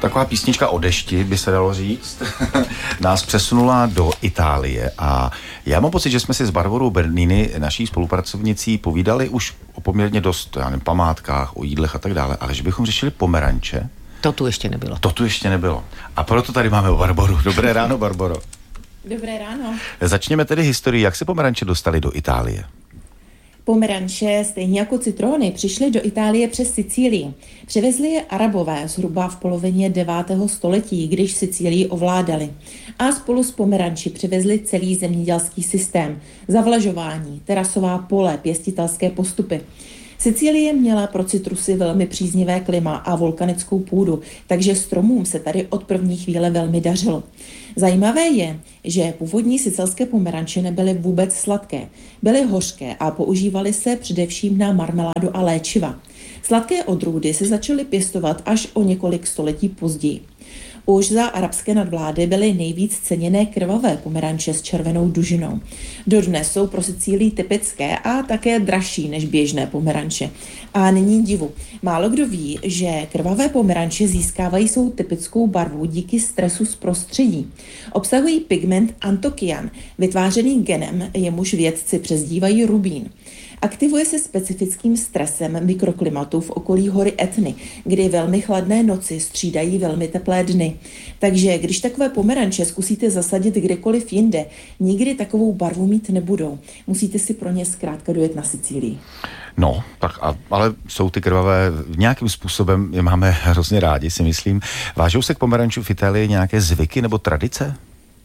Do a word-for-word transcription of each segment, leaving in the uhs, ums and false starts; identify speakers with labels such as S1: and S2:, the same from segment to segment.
S1: Taková písnička o dešti, by se dalo říct, nás přesunula do Itálie a já mám pocit, že jsme si s Barborou Bernini, naší spolupracovnicí, povídali už o poměrně dost, já nevím, památkách, o jídlech a tak dále, ale že bychom řešili pomeranče.
S2: To tu ještě nebylo.
S1: To tu ještě nebylo. A proto tady máme Barboru. Dobré ráno, Barboro.
S3: Dobré ráno.
S1: Začněme tedy historii, jak se pomeranče dostali do Itálie.
S3: Pomeranče, stejně jako citrony, přišly do Itálie přes Sicílii. Přivezli je Arabové zhruba v polovině devátého století, když Sicílii ovládali. A spolu s pomeranči přivezli celý zemědělský systém, zavlažování, terasová pole, pěstitelské postupy. Sicílie měla pro citrusy velmi příznivé klima a vulkanickou půdu, takže stromům se tady od první chvíle velmi dařilo. Zajímavé je, že původní sicilské pomeranče nebyly vůbec sladké, byly hořké a používaly se především na marmeládu a léčiva. Sladké odrůdy se začaly pěstovat až o několik století později. Už za arabské nadvlády byly nejvíc ceněné krvavé pomeranče s červenou dužinou. Dodnes jsou pro Sicílii typické a také dražší než běžné pomeranče. A není divu. Málo kdo ví, že krvavé pomeranče získávají svou typickou barvu díky stresu z prostředí. Obsahují pigment antokyan, vytvářený genem, jemuž vědci přezdívají rubín. Aktivuje se specifickým stresem mikroklimatu v okolí hory Etny, kdy velmi chladné noci střídají velmi teplé dny. Takže když takové pomeranče zkusíte zasadit kdekoliv jinde, nikdy takovou barvu mít nebudou. Musíte si pro ně zkrátka dojet na Sicílii.
S1: No, tak a, ale jsou ty krvavé nějakým způsobem, je máme hrozně rádi, si myslím. Vážou se k pomerančům v Itálii nějaké zvyky nebo tradice?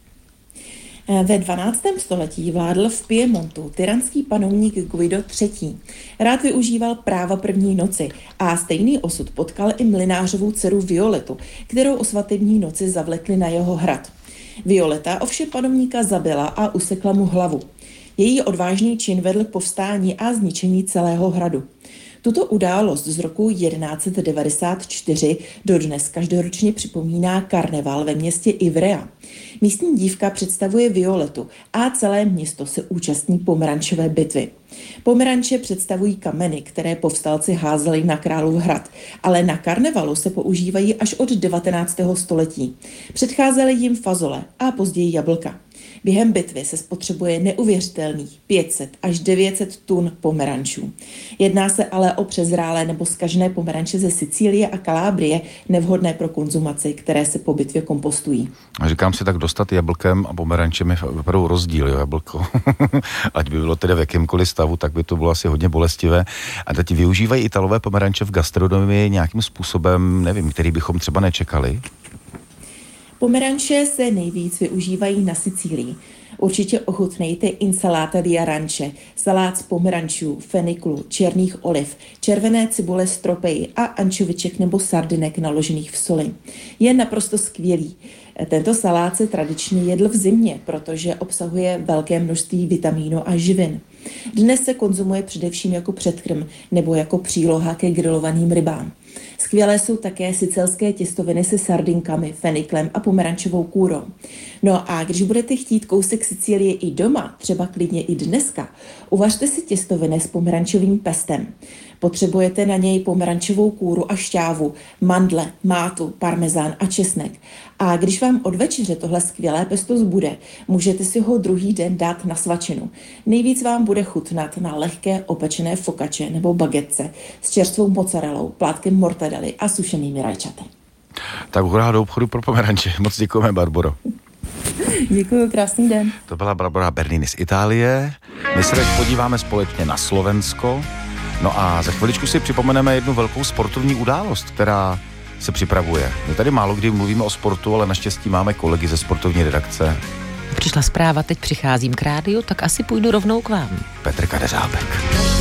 S3: Ve dvanáctém století vládl v Piemontu tyranský panovník Guido třetí. Rád využíval práva první noci a stejný osud potkal i mlynářovou dceru Violetu, kterou o svatební noci zavlekli na jeho hrad. Violeta ovšem panovníka zabila a usekla mu hlavu. Její odvážný čin vedl k povstání a zničení celého hradu. Tuto událost z roku jedenáct set devadesát čtyři dodnes každoročně připomíná karneval ve městě Ivrea. Místní dívka představuje Violetu a celé město se účastní pomerančové bitvy. Pomeranče představují kameny, které povstalci házeli na Králův hrad, ale na karnevalu se používají až od devatenáctého století. Předcházely jim fazole a později jablka. Během bitvy se spotřebuje neuvěřitelných pět set až devět set tun pomerančů. Jedná se ale o přezrálé nebo zkažené pomeranče ze Sicílie a Kalábrie, nevhodné pro konzumaci, které se po bitvě kompostují.
S1: A říkám si, tak dostat jablkem a pomerančem je opravdu rozdíl, jo, jablko. Ať by bylo tedy v jakémkoliv stavu, tak by to bylo asi hodně bolestivé. A teď využívají Italové pomeranče v gastronomii nějakým způsobem, nevím, který bychom třeba nečekali?
S3: Pomeranče se nejvíc využívají na Sicílii. Určitě ochutnejte insalata di arance, salát z pomerančů, feniklu, černých oliv, červené cibule z tropeji a ančoviček nebo sardinek naložených v soli. Je naprosto skvělý. Tento salát se tradičně jedl v zimě, protože obsahuje velké množství vitamínu a živin. Dnes se konzumuje především jako předkrm nebo jako příloha ke grilovaným rybám. Skvělé jsou také sicilské těstoviny se sardinkami, feniklem a pomerančovou kůrou. No a když budete chtít kousek Sicílie i doma, třeba klidně i dneska, uvařte si těstoviny s pomerančovým pestem. Potřebujete na něj pomerančovou kůru a šťávu, mandle, mátu, parmezán a česnek. A když vám od večeře tohle skvělé pesto zbude, můžete si ho druhý den dát na svačinu. Nejvíc vám bude chutnat na lehké opečené fokače nebo bagetce s čerstvou mozzarellou, plátkem mortadelly a sušenými rajčaty.
S1: Tak hurá do obchodu pro pomeranče. Moc děkujeme, Barboro.
S3: Děkuji, krásný den.
S1: To byla Barbora Bernini z Itálie. My se teď podíváme společně na Slovensko. No a za chviličku si připomeneme jednu velkou sportovní událost, která se připravuje. My tady málo kdy mluvíme o sportu, ale naštěstí máme kolegy ze sportovní redakce.
S2: Přišla zpráva, teď přicházím k rádiu, tak asi půjdu rovnou k vám.
S1: Petr Kadeřábek.